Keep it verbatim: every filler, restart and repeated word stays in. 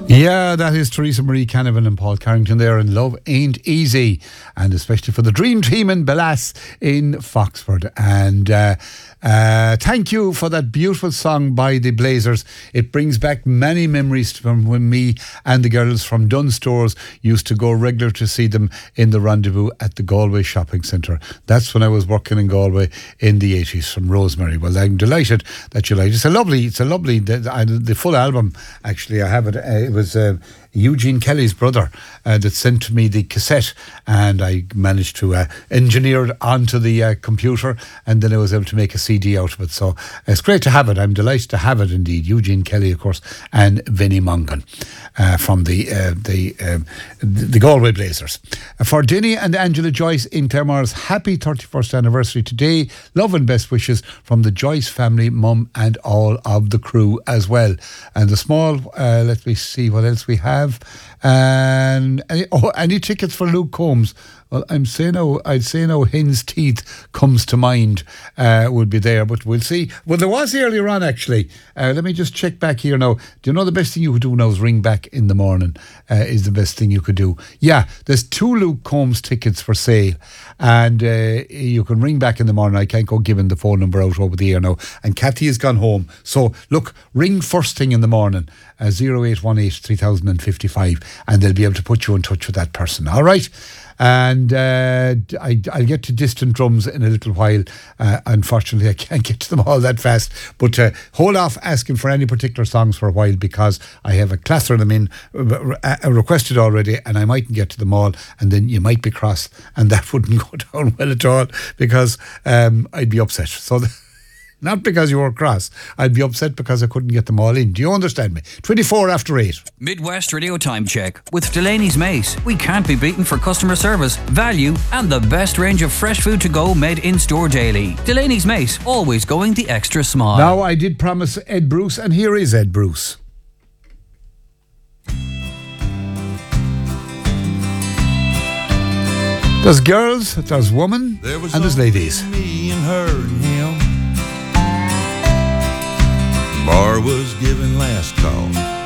Yeah, that is Teresa Marie Canavan and Paul Carrington there, and Love Ain't Easy, and especially for the Dream Team in Bellas in Foxford. And uh, uh, thank you for that beautiful song by the Blazers. It brings back many memories from when me and the girls from Dunn Stores used to go regular to see them in the Rendezvous at the Galway Shopping Centre. That's when I was working in Galway in the eighties from Rosemary. Well, I'm delighted that you like it. It's a lovely, it's a lovely, the, the full album, actually, I have it. Uh, it was uh, Eugene Kelly's brother uh, that sent me the cassette, and I managed to uh, engineer it onto the uh, computer, and then I was able to make a C D out of it. So it's great to have it. I'm delighted to have it indeed. Eugene Kelly, of course, and Vinnie Mongan uh, from the uh, the, uh, the the Galway Blazers. Uh, for Dinny and Angela Joyce in Claremor's happy thirty-first anniversary today. Love and best wishes from the Joyce family, mum, and all of the crew as well. And the small, uh, let me see what else we have. And any, oh, any tickets for Luke Combs? Well, I'm saying now, I'd say now Hen's Teeth comes to mind, uh, would be there, but we'll see. Well, there was earlier on, actually. Uh, let me just check back here now. Do you know the best thing you could do now is ring back in the morning, uh, is the best thing you could do. Yeah, there's two Luke Combs tickets for sale, and uh, you can ring back in the morning. I can't go giving the phone number out over the air now. And Kathy has gone home. So, look, ring first thing in the morning, uh, oh eight one eight, three thousand fifty-five, and they'll be able to put you in touch with that person. All right? And uh, I, I'll get to Distant Drums in a little while. Uh, unfortunately, I can't get to them all that fast. But uh, hold off asking for any particular songs for a while, because I have a class of them in uh, requested already, and I mightn't get to them all. And then you might be cross, and that wouldn't go down well at all, because um, I'd be upset. So... Not because you were cross. I'd be upset because I couldn't get them all in. Do you understand me? twenty-four after eight. Midwest Radio Time Check with Delaney's Mace. We can't be beaten for customer service, value, and the best range of fresh food to go made in store daily. Delaney's Mace, always going the extra smile. Now, I did promise Ed Bruce, and here is Ed Bruce. There's girls, there's women, there and there's ladies. Me and her and him. Bar was given last call.